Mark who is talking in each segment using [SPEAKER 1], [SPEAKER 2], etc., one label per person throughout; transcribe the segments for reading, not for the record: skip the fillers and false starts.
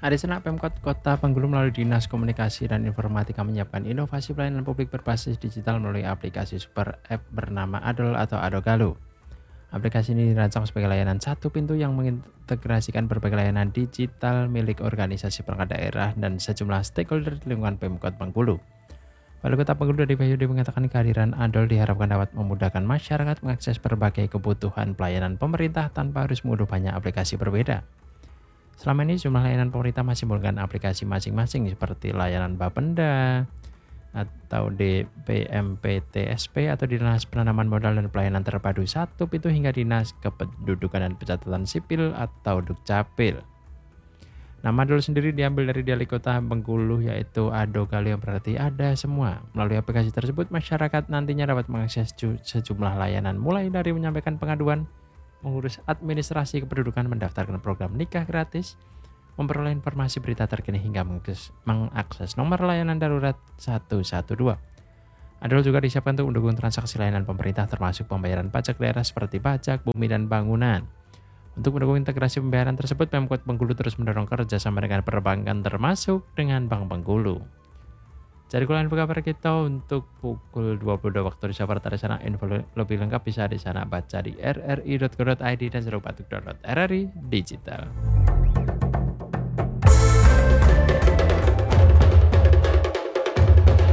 [SPEAKER 1] Adesana Pemkot Kota Bengkulu melalui Dinas Komunikasi dan Informatika menyiapkan inovasi pelayanan publik berbasis digital melalui aplikasi super app bernama Adol atau Adogalu. Aplikasi ini dirancang sebagai layanan satu pintu yang mengintegrasikan berbagai layanan digital milik organisasi perangkat daerah dan sejumlah stakeholder di lingkungan Pemkot Bengkulu. Wali Kota Bengkulu Dodi Wahyudi mengatakan kehadiran Adol diharapkan dapat memudahkan masyarakat mengakses berbagai kebutuhan pelayanan pemerintah tanpa harus mengunduh banyak aplikasi berbeda. Selama ini jumlah layanan pemerintah masih menggunakan aplikasi masing-masing seperti layanan Bapenda atau DPMPTSP atau Dinas Penanaman Modal dan Pelayanan Terpadu Satu Pintu hingga Dinas Kependudukan dan Pencatatan Sipil atau Dukcapil. Nama Adol sendiri diambil dari dialek Kota Bengkulu yaitu Adogalu yang berarti ada semua. Melalui aplikasi tersebut masyarakat nantinya dapat mengakses sejumlah layanan mulai dari menyampaikan pengaduan, mengurus administrasi kependudukan, mendaftarkan program nikah gratis, memperoleh informasi berita terkini hingga mengakses nomor layanan darurat 112. Adol juga disiapkan untuk mendukung transaksi layanan pemerintah termasuk pembayaran pajak daerah seperti pajak, bumi, dan bangunan. Untuk mendukung integrasi pembayaran tersebut, Pemkot Bengkulu terus mendorong kerjasama dengan perbankan termasuk dengan Bank Bengkulu. Jadi kalau info kabar kita untuk pukul 22 waktu Indonesia Barat di sana, info lebih lengkap bisa di sana baca di rri.go.id dan serupatuk.rri digital.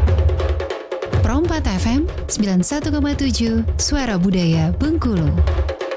[SPEAKER 2] Pro 4 FM 91,7 Suara Budaya Bengkulu.